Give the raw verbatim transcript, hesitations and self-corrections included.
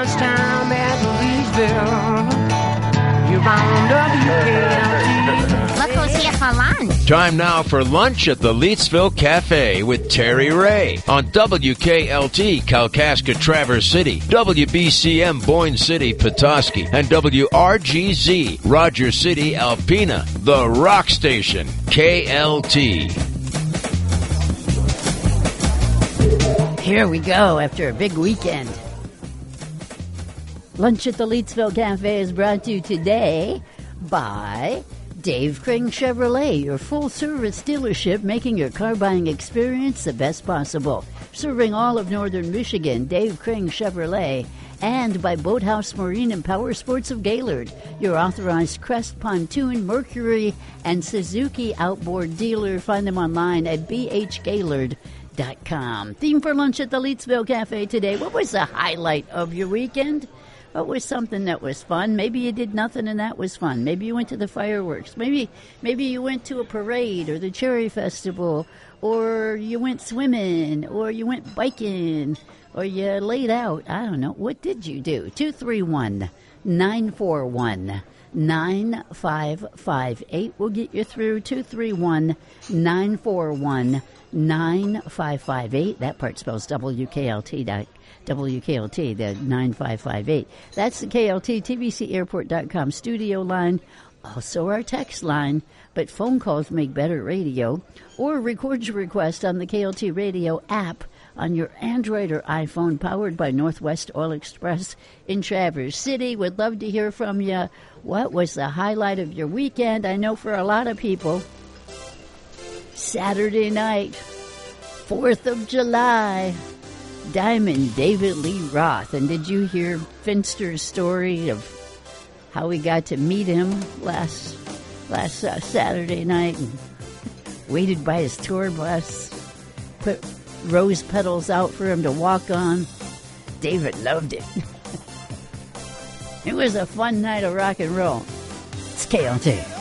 lunchtime at Leesville. You're on W K L T. Look who's here for lunch. Time now for lunch at the Leetsville Cafe with Terry Ray on W K L T Kalkaska Traverse City, W B C M Boyne City Petoskey, and W R G Z Rogers City Alpena, the rock station, K L T. Here we go after a big weekend. Lunch at the Leetsville Cafe is brought to you today by Dave Crane Chevrolet, your full-service dealership making your car buying experience the best possible. Serving all of northern Michigan, Dave Crane Chevrolet. And by Boathouse Marine and Power Sports of Gaylord, your authorized Crest Pontoon, Mercury, and Suzuki outboard dealer. Find them online at b h gaylord dot com. Theme for lunch at the Leetsville Cafe today. What was the highlight of your weekend? What was something that was fun? Maybe you did nothing and that was fun. Maybe you went to the fireworks. Maybe maybe you went to a parade or the Cherry Festival, or you went swimming, or you went biking, or you laid out. I don't know. What did you do? two three one, nine four one, nine five five eight. We'll get you through. two three one, nine four one, nine five five eight. That part spells W K L T dot com. W K L T, the nine five five eight. That's the K L T T V C airport dot com studio line, also our text line, but phone calls make better radio, or record your request on the K L T radio app on your Android or iPhone, powered by Northwest Oil Express in Traverse City. Would love to hear from you. What was the highlight of your weekend? I know for a lot of people, Saturday night, fourth of July, Diamond David Lee Roth. And did you hear Finster's story of how we got to meet him last last uh, Saturday night and waited by his tour bus, put rose petals out for him to walk on? David loved it. It was a fun night of rock and roll. It's K L T.